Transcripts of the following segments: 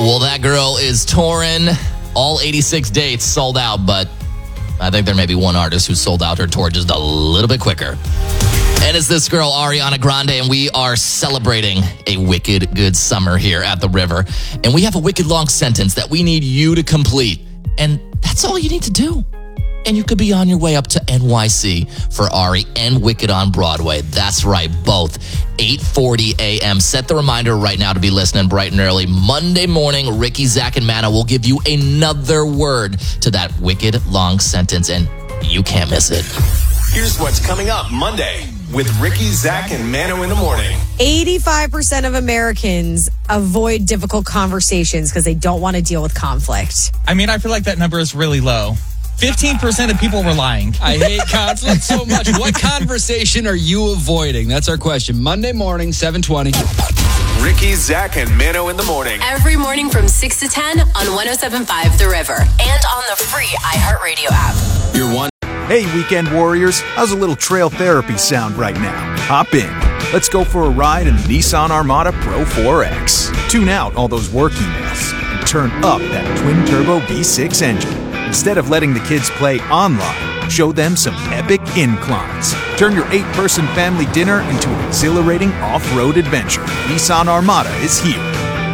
Well, that girl is touring. All 86 dates sold out, but I think there may be one artist who sold out her tour just a little bit quicker. And it's this girl, Ariana Grande, and we are celebrating a wicked good summer here at the River. And we have a wicked long sentence that we need you to complete. And that's all you need to do. And you could be on your way up to NYC for Ari and Wicked on Broadway. That's right, both. 8:40 a.m. Set the reminder right now to be listening bright and early. Monday morning, Ricky, Zach, and Mano will give you another word to that wicked long sentence, and you can't miss it. Here's what's coming up Monday with Ricky, Zach, and Mano in the morning. 85% of Americans avoid difficult conversations because they don't want to deal with conflict. I mean, I feel like that number is really low. 15% of people were lying. I hate conflict so much. What conversation are you avoiding? That's our question. Monday morning, 7:20. Ricky, Zach, and Mano in the morning. Every morning from 6 to 10 on 107.5 The River and on the free iHeartRadio app. You're one. Hey, weekend warriors. How's a little trail therapy sound right now? Hop in. Let's go for a ride in the Nissan Armada Pro 4X. Tune out all those work emails and turn up that twin-turbo V6 engine. Instead of letting the kids play online, show them some epic inclines. Turn your 8-person family dinner into an exhilarating off-road adventure. Nissan Armada is here.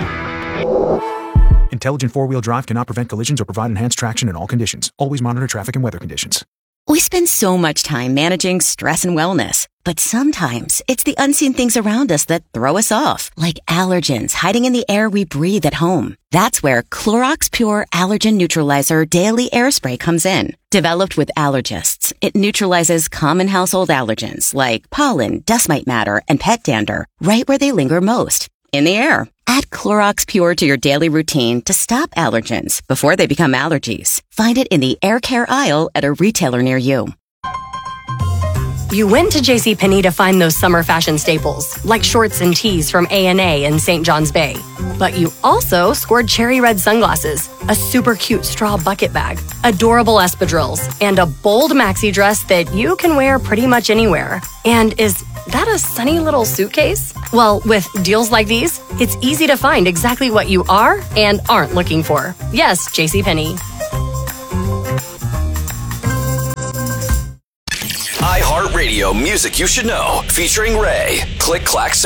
Intelligent four-wheel drive cannot prevent collisions or provide enhanced traction in all conditions. Always monitor traffic and weather conditions. We spend so much time managing stress and wellness, but sometimes it's the unseen things around us that throw us off, like allergens hiding in the air we breathe at home. That's where Clorox Pure Allergen Neutralizer Daily Air Spray comes in. Developed with allergists, it neutralizes common household allergens like pollen, dust mite matter, and pet dander right where they linger most, in the air. Add Clorox Pure to your daily routine to stop allergens before they become allergies. Find it in the air care aisle at a retailer near you. You went to JCPenney to find those summer fashion staples, like shorts and tees from A&A and St. John's Bay. But you also scored cherry red sunglasses, a super cute straw bucket bag, adorable espadrilles, and a bold maxi dress that you can wear pretty much anywhere. And is that a sunny little suitcase? Well, with deals like these, it's easy to find exactly what you are and aren't looking for. Yes, JCPenney. iHeartRadio Music You Should Know, featuring Ray. Click, clack,